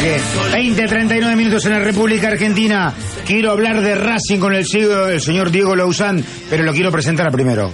mensaje. 20:39 minutos en la República Argentina. Quiero hablar de Racing con el señor Diego Lauzán, pero lo quiero presentar primero.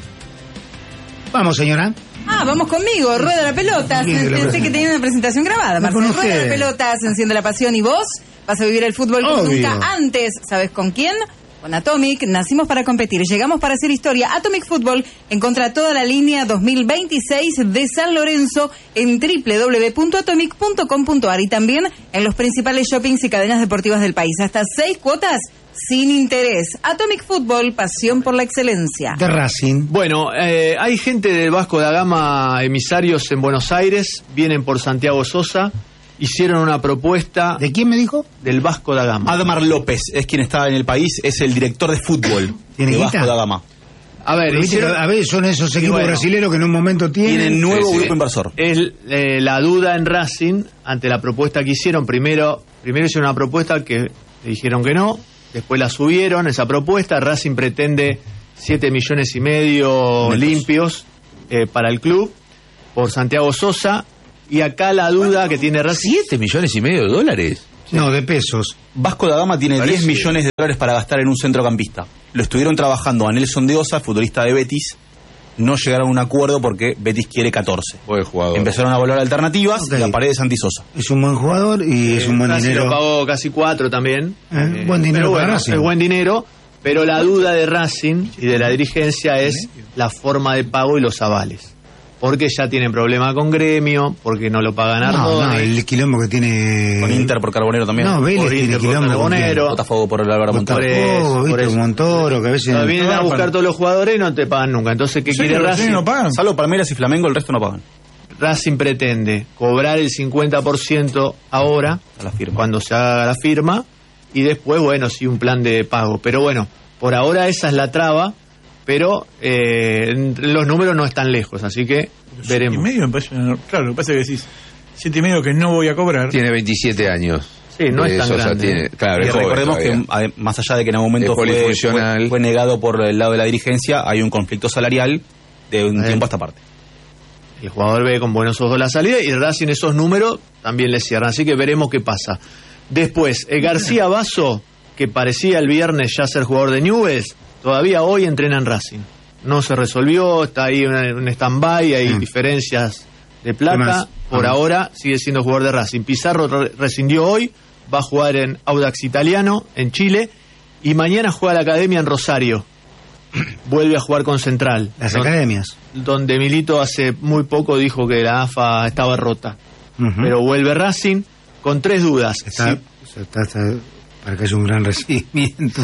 Vamos, señora. Vamos conmigo, Rueda la Pelota. Pensé que tenía una presentación grabada. Marcelo, Rueda la Pelota, se enciende la pasión y vos vas a vivir el fútbol como nunca antes. ¿Sabes con quién? Con Atomic. Nacimos para competir, llegamos para hacer historia. Atomic Fútbol encuentra toda la línea 2026 de San Lorenzo en www.atomic.com.ar y también en los principales shoppings y cadenas deportivas del país. Hasta 6 cuotas sin interés. Atomic Fútbol, pasión por la excelencia. De Racing. Bueno, hay gente del Vasco da Gama, emisarios en Buenos Aires, vienen por Santiago Sosa. Hicieron una propuesta... ¿De quién me dijo? Del Vasco da Gama. Admar López es quien está en el país, es el director de fútbol de Vasco da Gama. A ver, son esos equipos brasileños que en un momento tienen nuevo grupo inversor. Es la duda en Racing ante la propuesta que hicieron. Primero hicieron una propuesta que le dijeron que no, después la subieron, esa propuesta. Racing pretende 7,5 millones limpios para el club por Santiago Sosa. Y acá la duda que tiene Racing... ¿7,5 millones? No, de pesos. Vasco da Gama tiene 10 millones de dólares para gastar en un centrocampista. Lo estuvieron trabajando a Nelson de Osa, futbolista de Betis. No llegaron a un acuerdo porque Betis quiere 14. Buen jugador. Empezaron a valorar alternativas y la pared de Santi Sosa. Es un buen jugador y es un buen dinero. Lo pagó casi 4 también. Buen dinero para Racing. Es buen dinero, pero la duda de Racing y de la dirigencia es la forma de pago y los avales. Porque ya tienen problema con Gremio, porque no lo pagan a No, el quilombo que tiene... Con Inter por Carbonero también. No, Vélez tiene quilombo. Carbonero. Botafogo por el Álvaro Montoro. Por eso. Montoro, que a veces... Vienen a buscar todos los jugadores y no te pagan nunca. Entonces, ¿qué quiere Racing? No pagan. Salvo Palmeiras y Flamengo, el resto no pagan. Racing pretende cobrar el 50% ahora, a la firma, cuando se haga la firma, y después, bueno, sí, un plan de pago. Pero bueno, por ahora esa es la traba, pero los números no están lejos, así que veremos. 7,5 me parece, claro, lo que pasa es que decís 7,5 que no voy a cobrar. Tiene 27 años. Sí, no es tan grande. Claro, y recordemos que más allá de que en algún momento fue negado por el lado de la dirigencia, hay un conflicto salarial de un tiempo a esta parte. El jugador ve con buenos ojos la salida y Racing esos números también le cierran, así que veremos qué pasa. Después, García Basso, que parecía el viernes ya ser jugador de Newell's, todavía hoy entrena en Racing. No se resolvió, está ahí en stand-by, hay diferencias de plata. Por ahora sigue siendo jugador de Racing. Pizarro rescindió hoy, va a jugar en Audax Italiano, en Chile, y mañana juega la academia en Rosario. Vuelve a jugar con Central. Las academias. Donde Milito hace muy poco dijo que la AFA estaba rota. Pero vuelve Racing con 3 dudas. Está para que haya un gran recibimiento. Sí.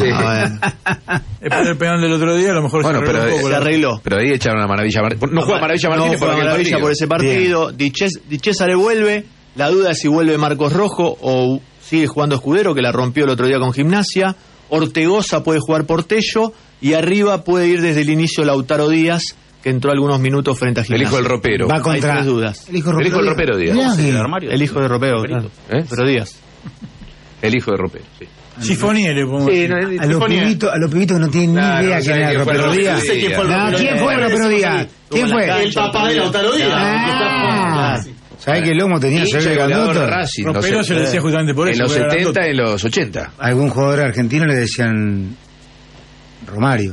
Después del penal del otro día, a lo mejor se arregló. Pero ahí echaron a Maravilla Martínez. No juega Maravilla Martínez por Maravilla por ese partido. Di Cesare vuelve. La duda es si vuelve Marcos Rojo o sigue jugando Escudero, que la rompió el otro día con Gimnasia. Ortegoza puede jugar por Tello. Y arriba puede ir desde el inicio Lautaro Díaz, que entró algunos minutos frente a Gimnasia. El hijo del ropero. Va contra... Hay 3 dudas. El hijo del ropero Díaz. El hijo de ropero, claro. Pero Díaz. El hijo de ropero, sí. Sifonía le pongo. Sí, a los pibitos que no tienen ni idea quién era el ropero Díaz. ¿Quién fue el ropero Díaz? ¿Quién fue? El papá de Lautaro Díaz. ¿Sabés que el lomo tenía que ser grandoto? Ropero se le decía justamente por eso. En los 70 y en los 80. A algún jugador argentino le decían Romario.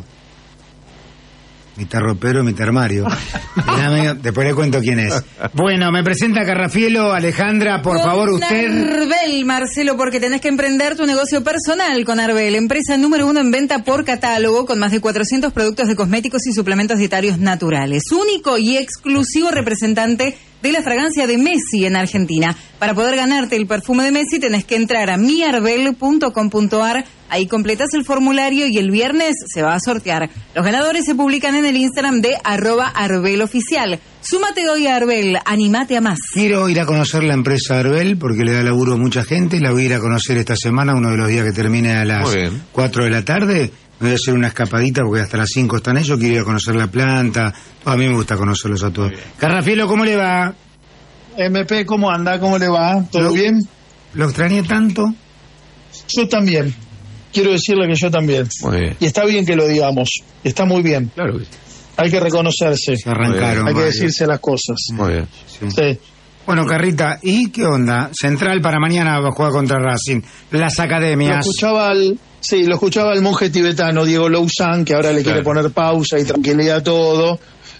Mitad ropero, mitad armario. Después le cuento quién es. Bueno, me presenta Carrafielo. Alejandra, por favor, usted. Arbel, Marcelo, porque tenés que emprender tu negocio personal con Arbel, empresa número 1 en venta por catálogo, con más de 400 productos de cosméticos y suplementos dietarios naturales. Único y exclusivo representante de la fragancia de Messi en Argentina. Para poder ganarte el perfume de Messi tenés que entrar a miarbel.com.ar. Ahí completas el formulario y el viernes se va a sortear. Los ganadores se publican en el Instagram de @ArbelOficial. Súmate hoy a Arbel, animate a más. Quiero ir a conocer la empresa Arbel porque le da laburo a mucha gente. La voy a ir a conocer esta semana, uno de los días que termine a las 4 de la tarde. Me voy a hacer una escapadita porque hasta las 5 están ellos. Quiero ir a conocer la planta. A mí me gusta conocerlos a todos. Carrafielo, ¿cómo le va? MP, ¿cómo anda? ¿Cómo le va? ¿Todo bien? ¿Lo extrañé tanto? Yo también. Quiero decirle que yo también. Muy bien. Y está bien que lo digamos. Está muy bien. Claro que sí. Hay que reconocerse. Se arrancaron. Hay que decirse las cosas. Muy bien. Sí. Bueno, Carrita, ¿y qué onda? Central para mañana va a jugar contra Racing. Las academias. Lo escuchaba el monje tibetano Diego Louzán, que ahora le quiere poner pausa y tranquilidad a todo.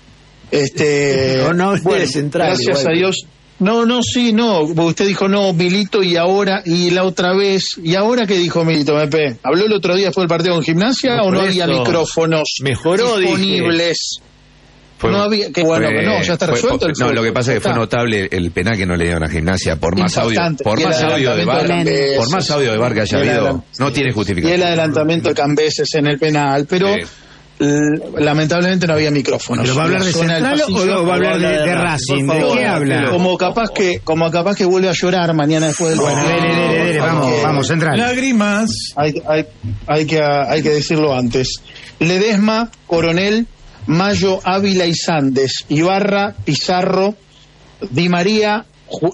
No, bueno, Central. Gracias igual. A Dios. No. Usted dijo no, Milito, y ahora, y la otra vez. ¿Y ahora qué dijo Milito, MP? ¿Habló el otro día después del partido con Gimnasia o no había micrófonos disponibles? No había, que bueno, ya está resuelto el fútbol. Lo que pasa es que fue notable el penal que no le dieron a Gimnasia, por más audio de VAR que haya habido, no tiene justificación. Y el adelantamiento de Cambeses en el penal, pero lamentablemente no había micrófonos. ¿Pero va a hablar de Central o va a hablar de Racing? ¿De qué habla? Como capaz que vuelve a llorar mañana después del partido. Vamos, Central. Lágrimas. Hay que decirlo antes. Ledesma, Coronel, Mayo, Ávila y Sandes, Ibarra, Pizarro, Di María,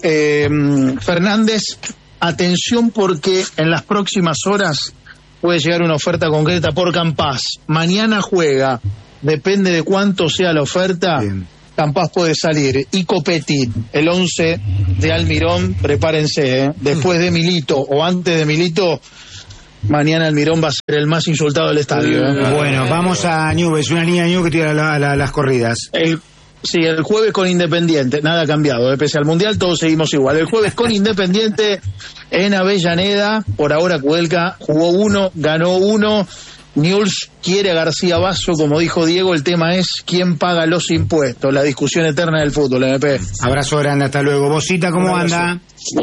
Fernández. Atención, porque en las próximas horas puede llegar una oferta concreta por Campás. Mañana juega, depende de cuánto sea la oferta. Bien. Campás puede salir. Y Copetti, el 11 de Almirón, prepárense, después de Milito o antes de Milito. Mañana Almirón va a ser el más insultado del estadio. Bueno, vamos a Newell's, una niña Newell's que tira las corridas. El jueves con Independiente, nada ha cambiado, pese al Mundial todos seguimos igual. El jueves con Independiente en Avellaneda, por ahora Cudelca jugó 1, ganó 1. Newell's quiere a García Basso, como dijo Diego, el tema es quién paga los impuestos, la discusión eterna del fútbol, MP. Abrazo grande, hasta luego. Bosita, ¿cómo anda?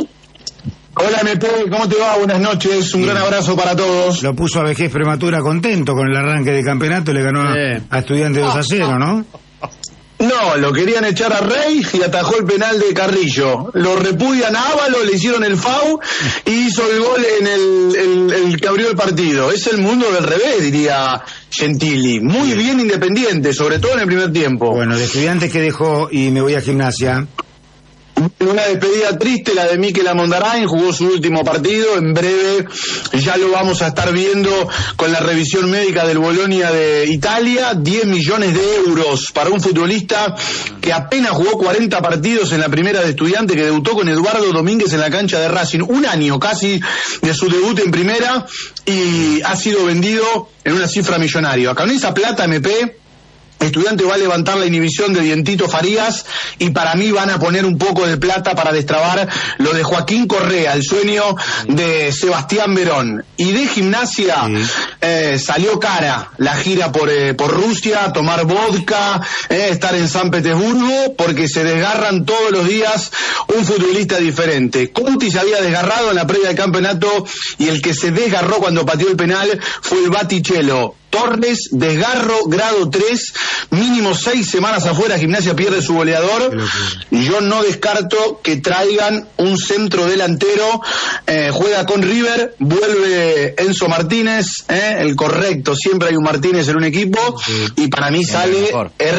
Hola MP, ¿cómo te va? Buenas noches, un gran abrazo para todos. Lo puso a Vejez Prematura contento con el arranque del campeonato, le ganó a Estudiantes 2-0, ¿no? No, lo querían echar a Rey y atajó el penal de Carrillo. Lo repudian a Ávalo, le hicieron el FAU y hizo el gol en el que abrió el partido. Es el mundo del revés, diría Gentili. Muy bien Independiente, sobre todo en el primer tiempo. Bueno, de Estudiantes que dejó y me voy a Gimnasia. Una despedida triste la de Mikel Amondarain, jugó su último partido, en breve ya lo vamos a estar viendo con la revisión médica del Bolonia de Italia. 10 millones de euros para un futbolista que apenas jugó 40 partidos en la primera de Estudiantes, que debutó con Eduardo Domínguez en la cancha de Racing, un año casi de su debut en primera, y ha sido vendido en una cifra millonaria. Con esa plata, MP, Estudiante va a levantar la inhibición de Dientito Farías y para mí van a poner un poco de plata para destrabar lo de Joaquín Correa, el sueño de Sebastián Verón. Y de Gimnasia salió cara la gira por Rusia, tomar vodka, estar en San Petersburgo, porque se desgarran todos los días un futbolista diferente. Conti se había desgarrado en la previa del campeonato y el que se desgarró cuando pateó el penal fue el Baticello. Torres, desgarro, grado 3, mínimo 6 semanas afuera, Gimnasia pierde su goleador, y yo no descarto que traigan un centro delantero, juega con River, vuelve Enzo Martínez, el correcto, siempre hay un Martínez en un equipo, y para mí sale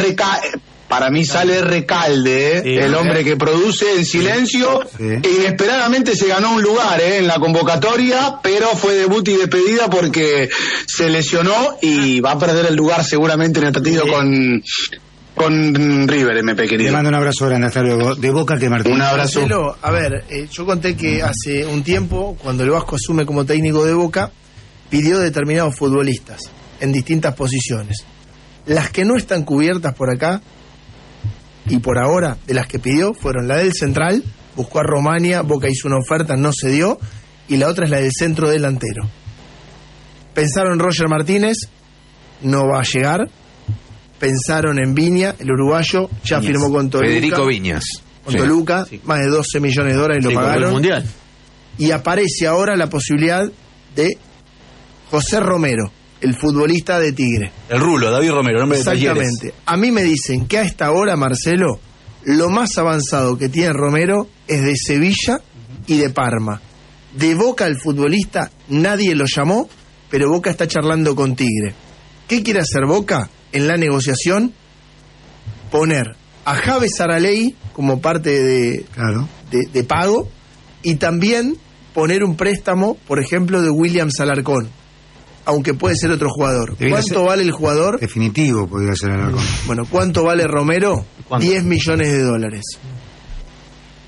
Recalde, el hombre que produce en silencio, que inesperadamente se ganó un lugar en la convocatoria, pero fue debut y despedida porque se lesionó y va a perder el lugar seguramente en el partido con River, MP querido. Le mando un abrazo grande, hasta luego. De Boca que Martín. Un abrazo. Marcelo, a ver, yo conté que hace un tiempo, cuando el Vasco asume como técnico de Boca, pidió determinados futbolistas en distintas posiciones. Las que no están cubiertas por acá y por ahora, de las que pidió, fueron la del central, buscó a Romania, Boca hizo una oferta, no se dio, y la otra es la del centro delantero. Pensaron en Roger Martínez, no va a llegar. Pensaron en Viña, el uruguayo, ya firmó con Toluca. Federico Viñas. Con Toluca, más de 12 millones de dólares lo pagaron. El mundial. Y aparece ahora la posibilidad de José Romero, el futbolista de Tigre. El Rulo, David Romero, nombre de Talleres. Exactamente. A mí me dicen que a esta hora, Marcelo, lo más avanzado que tiene Romero es de Sevilla y de Parma. De Boca, el futbolista, nadie lo llamó, pero Boca está charlando con Tigre. ¿Qué quiere hacer Boca en la negociación? Poner a Javes Araley como parte de pago, y también poner un préstamo, por ejemplo, de Williams Alarcón, aunque puede ser otro jugador. ¿Cuánto vale el jugador? Definitivo podría ser Alarcón. Bueno, ¿cuánto vale Romero? 10 millones de dólares.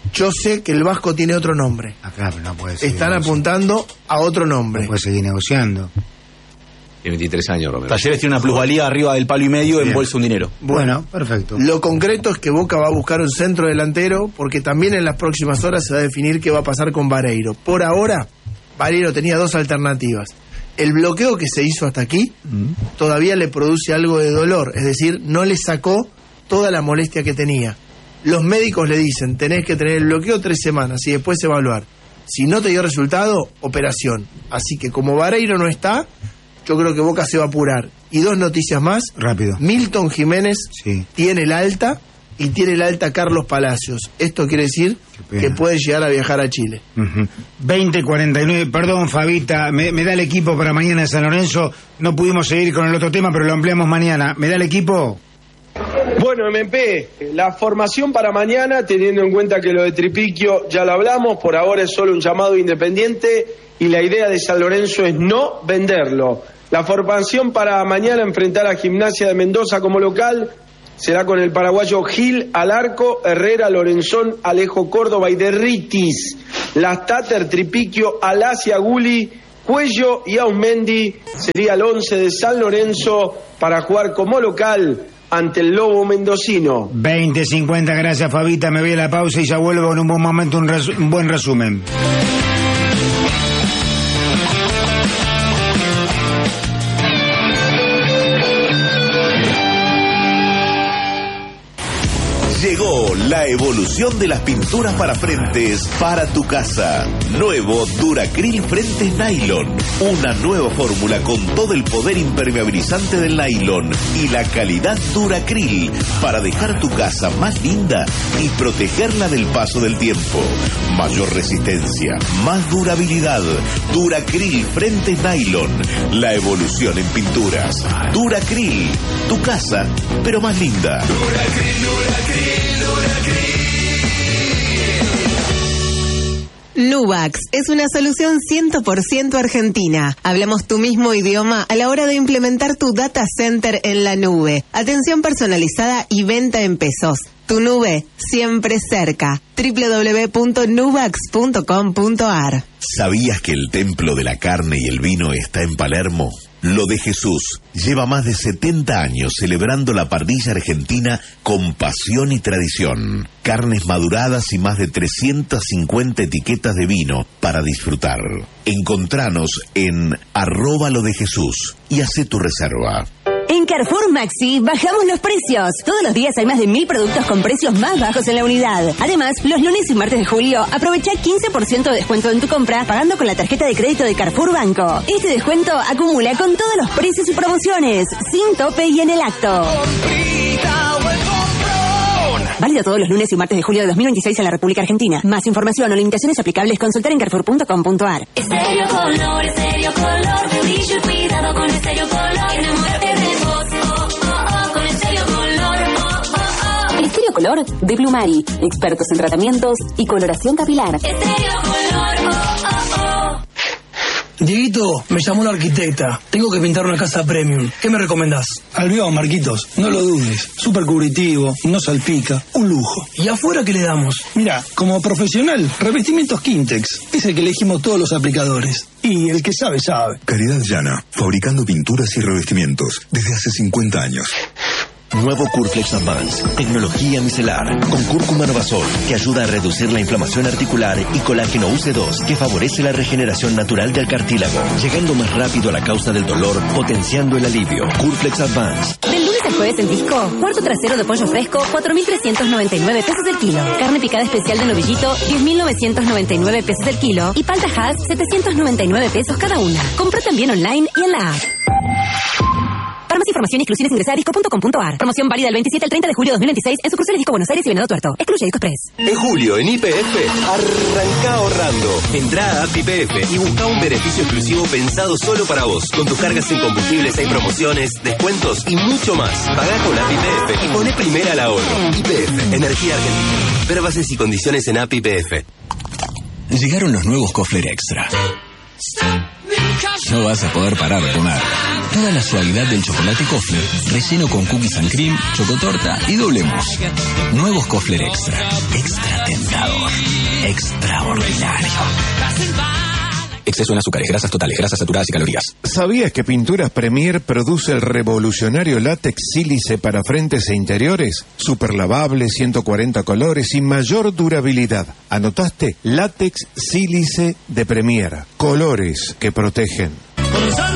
Yo sé que el Vasco tiene otro nombre. Claro, no puede ser. Están apuntando a otro nombre. No puede seguir negociando. Tiene 23 años, Romero. Talleres tiene una plusvalía arriba del palo y medio, en bolsa un dinero. Bueno, perfecto. Lo concreto es que Boca va a buscar un centro delantero, porque también en las próximas horas se va a definir qué va a pasar con Vareiro. Por ahora, Vareiro tenía dos alternativas. El bloqueo que se hizo hasta aquí todavía le produce algo de dolor, es decir, no le sacó toda la molestia que tenía. Los médicos le dicen, tenés que tener el bloqueo 3 semanas y después evaluar. Si no te dio resultado, operación. Así que como Vareiro no está, yo creo que Boca se va a apurar. Y 2 noticias más. Rápido. Milton Jiménez tiene el alta y tiene el alta Carlos Palacios. Esto quiere decir que puede llegar a viajar a Chile. 20:49, perdón Fabita, me da el equipo para mañana en San Lorenzo. No pudimos seguir con el otro tema, pero lo ampliamos mañana. ¿Me da el equipo? Bueno, MP, la formación para mañana, teniendo en cuenta que lo de Tripiquio ya lo hablamos, por ahora es solo un llamado independiente y la idea de San Lorenzo es no venderlo. La formación para mañana enfrentar a Gimnasia de Mendoza como local será con el paraguayo Gil al arco, Herrera, Lorenzón, Alejo Córdoba y Derritis. Las Tater, Tripiquio, Alasia, Guli, Cuello y Ausmendi sería el 11 de San Lorenzo para jugar como local ante el Lobo Mendocino. 20:50, gracias Fabita, me voy a la pausa y ya vuelvo en un buen momento, un buen resumen. Llegó la evolución de las pinturas para frentes para tu casa. Nuevo Duracril Frentes Nylon. Una nueva fórmula con todo el poder impermeabilizante del nylon y la calidad Duracril para dejar tu casa más linda y protegerla del paso del tiempo. Mayor resistencia, más durabilidad. Duracril Frentes Nylon. La evolución en pinturas. Duracril. Tu casa, pero más linda. Duracril, Duracril. Nubax es una solución 100% argentina. Hablamos tu mismo idioma a la hora de implementar tu data center en la nube. Atención personalizada y venta en pesos. Tu nube siempre cerca. www.nubax.com.ar. ¿Sabías que el templo de la carne y el vino está en Palermo? Lo de Jesús lleva más de 70 años celebrando la parrilla argentina con pasión y tradición. Carnes maduradas y más de 350 etiquetas de vino para disfrutar. Encontranos en @lodejesús y hacé tu reserva. En Carrefour Maxi bajamos los precios. Todos los días hay más de 1000 productos con precios más bajos en la unidad. Además, los lunes y martes de julio aprovecha 15% de descuento en tu compra pagando con la tarjeta de crédito de Carrefour Banco. Este descuento acumula con todos los precios y promociones, sin tope y en el acto. Válido todos los lunes y martes de julio de 2026 en la República Argentina. Más información o limitaciones aplicables, consultar en carrefour.com.ar. Estéreo Color, Estéreo Color, brillo y cuidado con Estéreo Color. Enamórate de vos, con Estéreo Color, Estéreo Color de Blumari, expertos en tratamientos y coloración capilar. Estéreo Color, Dieguito, me llamó una arquitecta. Tengo que pintar una casa premium. ¿Qué me recomendás? Albión, Marquitos. No lo dudes. Súper cubritivo, no salpica. Un lujo. ¿Y afuera qué le damos? Mira, como profesional, revestimientos Quintex. Es el que elegimos todos los aplicadores. Y el que sabe, sabe. Caridad Llana, fabricando pinturas y revestimientos desde hace 50 años. Nuevo Curflex Advance, tecnología micelar, con cúrcuma novasol, que ayuda a reducir la inflamación articular, y colágeno UC2, que favorece la regeneración natural del cartílago, llegando más rápido a la causa del dolor, potenciando el alivio. Curflex Advance. Del lunes al jueves en Disco, cuarto trasero de pollo fresco, 4.399 pesos el kilo. Carne picada especial de novillito, 10.999 pesos el kilo. Y palta Hass, 799 pesos cada una. Compra también online y en la app. Para más información y exclusiones ingresa a disco.com.ar. Promoción válida del 27 al 30 de julio de 2026 en sucursales Disco Buenos Aires y Venado Tuerto. Excluye Disco Express. En julio, en YPF, arranca ahorrando. Entrá a App YPF y busca un beneficio exclusivo pensado solo para vos. Con tus cargas en combustibles hay promociones, descuentos y mucho más. Pagá con App YPF y poné primera al ahorro. YPF, Energía Argentina. Ver bases y condiciones en App YPF. Llegaron los nuevos Kofler Extra. no vas a poder parar de comer. Toda la suavidad del chocolate Kofler, relleno con cookies and cream, chocotorta y doble mousse. Nuevos Kofler Extra. Extra tentador. Extraordinario. Exceso en azúcares, grasas totales, grasas saturadas y calorías. ¿Sabías que Pinturas Premier produce el revolucionario látex sílice para frentes e interiores? Super lavable, 140 colores y mayor durabilidad. ¿Anotaste? Látex sílice de Premier. Colores que protegen.